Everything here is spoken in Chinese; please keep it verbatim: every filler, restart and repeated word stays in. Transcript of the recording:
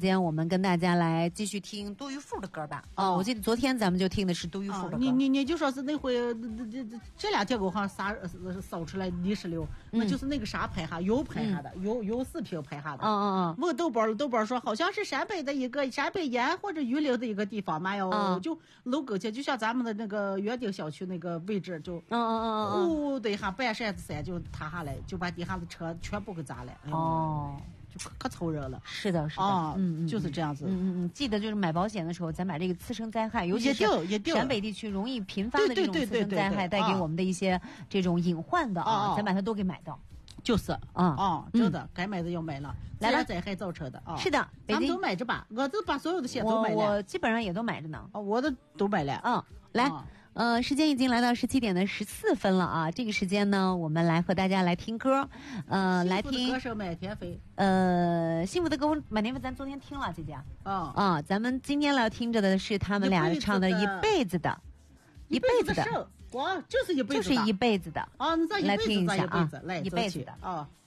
间我们跟大家来继续听杜玉富的歌吧。哦，我记得昨天咱们就听的是杜玉富的歌。 你你你就说是那回这这这两天我好像撒搜出来泥石流，嗯、那就是那个啥拍下，有拍下的，嗯、有有视频拍下的。 嗯嗯嗯。 问豆包，豆包说好像是陕北的一个陕北沿或者榆林的一个地方嘛哟，嗯、就楼沟前就像咱们的那个园丁小区那个位置，就嗯嗯嗯嗯， 呼的一下半山子山就塌下来，就把底下的车全部给砸了。哎、 哦。 可可凑热了， 是的，是的， 哦、嗯嗯，就是这样子。 嗯嗯嗯，记得就是买保险的时候，咱买这个次生灾害，尤其是陕北地区容易频发的这种次生灾害带给我们的一些这种隐患的啊，咱把它都给买到。 就是啊啊，真的，该买的要买了。自然灾害造成的啊， 是的， 咱们都买着吧，我都把所有的险都买了， 我基本上也都买着呢。 啊，我的都买了。 嗯，来。呃，时间已经来到十七点的十四分了啊！这个时间呢，我们来和大家来听歌，呃，来听歌声满天飞。 呃，幸福的歌满天飞，咱昨天听了，姐姐。 啊啊，咱们今天来听着的是他们俩唱的《一辈子的》， 一辈子的，哇，就是一辈子的， 就是一辈子的啊！你这来听一下啊， 来一辈子的啊。